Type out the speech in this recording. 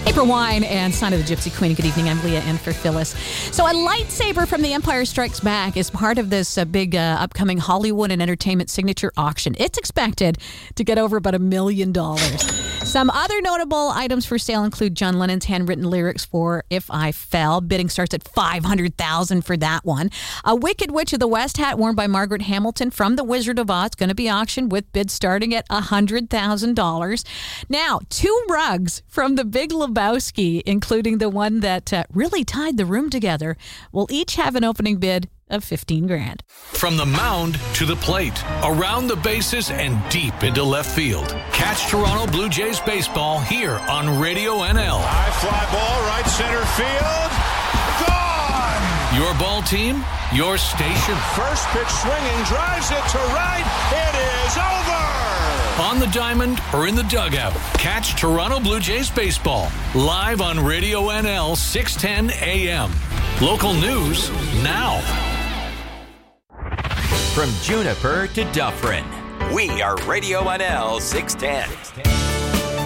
April Wine and Sign of the Gypsy Queen. Good evening. I'm Leah in for Phyllis. So a lightsaber from The Empire Strikes Back is part of this big upcoming Hollywood and entertainment signature auction. It's expected to get over about $1 million. Some other notable items for sale include John Lennon's handwritten lyrics for If I Fell. Bidding starts at $500,000 for that one. A Wicked Witch of the West hat worn by Margaret Hamilton from The Wizard of Oz going to be auctioned with bids starting at $100,000. Now, 2 rugs from The Big Lebowski, including the one that really tied the room together, will each have an opening bid of $15,000. From the mound to the plate, around the bases and deep into left field. Catch Toronto Blue Jays baseball here on Radio NL. High fly ball, right center field. Gone! Your ball team, your station. First pitch swinging, drives it to right. It is over! On the diamond or in the dugout, catch Toronto Blue Jays baseball live on Radio NL 610 AM. Local news now. From Juniper to Dufferin, we are Radio NL 610.